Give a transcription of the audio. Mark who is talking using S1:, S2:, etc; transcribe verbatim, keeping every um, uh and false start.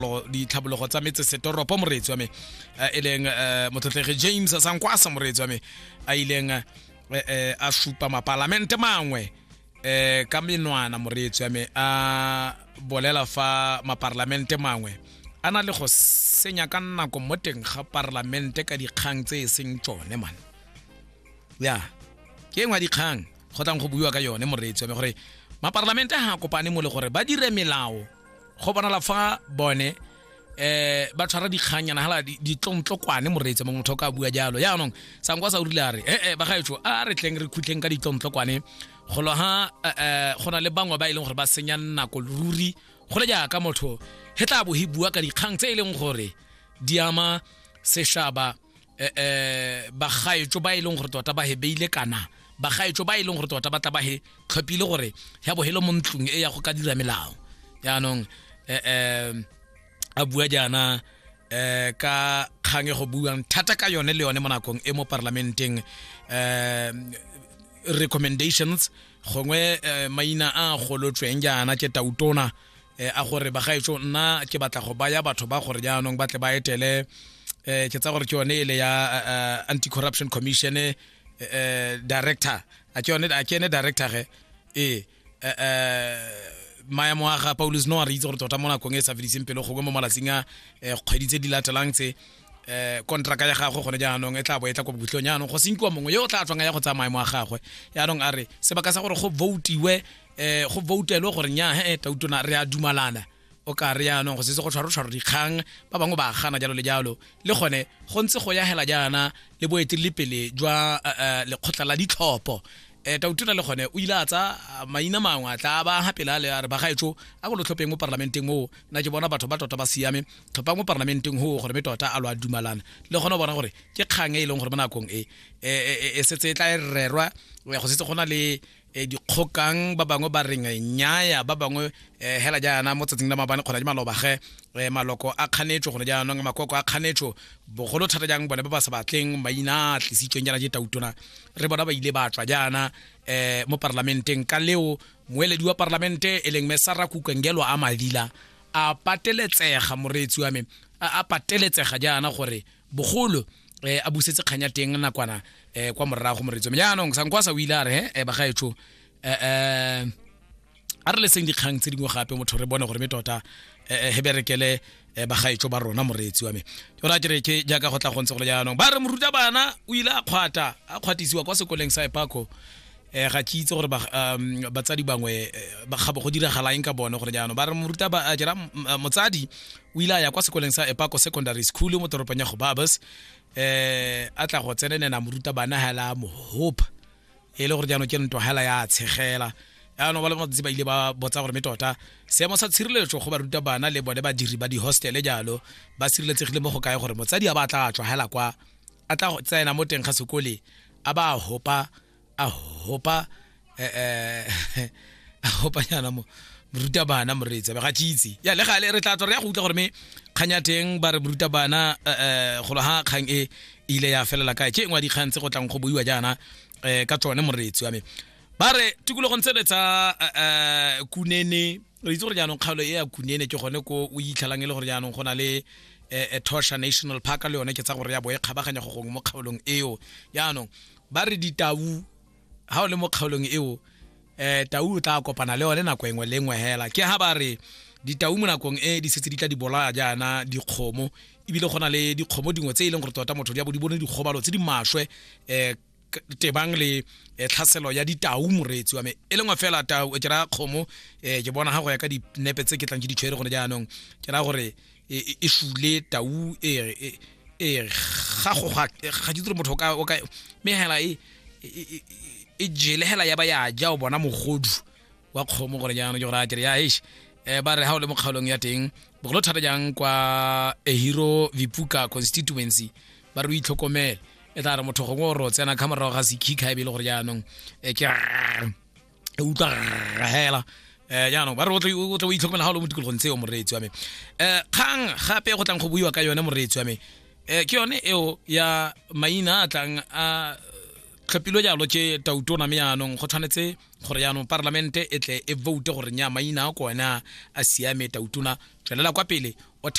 S1: di tlhabologo tsa metse setoropo moreetsi wa me e leng motlotlegi James Sankwasa moreetsi wa me a ileng a supa mapalamente mangwe eh ka menwana moreetsi wa me a bolela fa maparlamente mangwe ana le go senya ka nako mo teng ga parlamente ka dikgang tse seng tsone man ya ke ngwa dikgang go tlang go buiwa ka yone moreetsi wa me gore maparlamente ha kopane mo le gore ba dire melao go bona la fa bone eh ba tshwara dikganyana hala di tlontlokwane moreetsi mo motho ka bua jalo ya nong Sankwasa o rile a re eh eh ba gaetsho a re tleng re khutleng ka ditlontlokwane go lo ha eh gona le bangwe ba ileng gore ba senya nako ruri go le ja ka motho he tla bo hi bua ka dikgang tse ileng gore di ama seshaba eh ba gaetsho ba ileng gore tota ba hebeile kana ba gaetsho ba ileng gore tota ba tla ba he tlhopile gore ya bo helo montlung e ya go ka dira melao ya nong eh a bua jana eh ka khange go buang thata ka yone le yone mo nakong e mo parlamenteng eh recommendations gongwe maina a go lotsweng jana ke tautona a gore ba gaetsho nna ke batla go baya batho ba gore jaanong ba tle ba etele eh ke tsa gore ke yone ile ya anti corruption commission eh director a ke yone a ke ne director ge e eh maya moaga Paulus no a re itse gore tota mona kong e sa fediseng pele go mo malasinga kgweditse di latelang tse eh kontraka ya gagwe gone jaanong e tla bo e tla go butlong jaanong go senkiwa mongwe yo o tla tswanga ya go tsamaya mo a gagwe jaanong a re sebaka sa gore go votiwe eh go votelwe gore nya he tautona re a dumalana o ka re jaanong go setse go tshwaro tshwaro dikgang ba bangwe ba gana jalo le jalo le gone go ntse go ya hela jana le boetile pele jwa le khotla la ditlhopho eh tautona le gone o ile tsa maina mangwe tla ba hapela le re ba gaetsho a go lo tlhopeng mo parlamenteng mo na ke bona batho ba tota ba siame tlhopang mo parlamenteng ho gore be tota a lo a dumalana le gone bona gore ke kgang e leng gore bona kong e e setse tla rerwa go setse gona le dikgokang ba bangwe ba reng nyaaya ba bangwe hela jana mo tsatsing la mabane khona di maloba ge maloko a kganetso gone jaanong makoko a kganetso bogolo thata jang bone ba ba sa batleng maina tlisitsweng jana je tautona re bona ba ile ba tswa jana eh mo parlamenteng ka leo moeledi wa parlamente e leng Mesara Kukengelo a madila a pateletsega moreetsi wa me a pateletsega jana gore bogolo eh a busetse khanya teng nakwana eh kwa morago moreetsi wa me jaanong Sankwasa o ile a re eh ba gaetsho eh a re le seng dikgang tse dingwe gape motho re bone gore me tota he berekele ba gaetsho ba rona moreetsi wa me yo ra dire ke jaaka go tla go ntse go le jaanong ba re moruta bana o ile a kgwata a kgwatisiwa kwa sekoleng sa Epako eh ga tshitse gore ba batsadi bangwe ba gabo go dira galaeng ka bone gore jaanong ba re moruta ba a jera motsadi o ile ya kwa sekoleng sa Epako secondary school mo toropong ya Gobabas eh a tla go tsenena moruta bana hala mo hope e le gore jaanong ke ntwa hala ya tshegela ya no ba le motse ba ile ba botsa gore metota seemo sa tshireletso go ba ruta bana le bone ba diri ba di hostel jalo ba sireletsegile mo go kae gore motsadi a ba tla tswa hala kwa a tla go tsena mo teng ga sekole a ba hopa a hopa eh a hopa yana mo ruta bana moreetsi ba ga tshitsi ya le gale re tla tswa re ya go utla gore me khanya teng ba re ruta bana eh go lo ha khang e ile ya felela kae ke ngwa di khantse go tlang go buiwa jana eh ka tsone moreetsi wa me ba re tikulo go ntseletsa eh kunene re itse gore jaanong kgalo e ya kunene ke gone ko o itlhalang le gore jaanong gona le Etosha National Park le yone ke tsa gore ya bo e kgabaganya go gongwe mo kgaolong eo jaanong ba re ditau ha o le mo kgaolong eo eh tau tla kopana le yone nako engwe le engwe hela ke ha ba re ditau mo nakong e di setse di tla di bola jana dikgomo ibile gona le dikgomo dingwe tse ileng gore tota motho ya bo di bone dikgobalo tse di mashwe eh tebang le tlhaselo ya ditau moreetsi wa me e lengwa fela tau e tla kgomo eh ke bona ha go ya ka dinepe tse ke tlang ke di tshwere gone jaanong ke ra gore e shule tau e e ga go ga ga ditro motho ka o ka me hela e e jele hela ya ba ya ja o bona mogodu wa kgomo gore jaanong ke gore a tere ya eish e ba re ha o le mo kgaolong ya teng bogolo thata jang kwa Ehiro Vipuka constituency ba re itlhokomela e tla re motho go go ro tsena camera ga se khika e bile gore jaanong e ke e utla hela eh jaanong ba re o tlo o itlhokomela ha o le mo tikologong tseo moreetsi wa me eh khang gape go tlang go buiwa ka yone moreetsi wa me eh ke yone eo ya maina a tlang a tlhopilo jalo ke tautona me jaanong go tshwanetse gore jaanong parlamente e tle e vote gore nya maina a kona a siame tautona tswelela kwa pele